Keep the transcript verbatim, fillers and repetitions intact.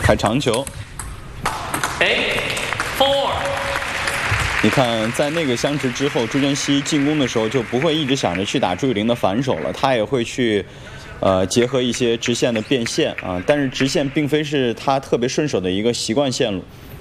开长球。 Eight, four。 你看，在那个相持之后，朱铮熙进攻的时候就不会一直想着去打朱雨玲的反手了，他也会去。 呃，结合一些直线的变线啊，但是直线并非是他特别顺手的一个习惯线路，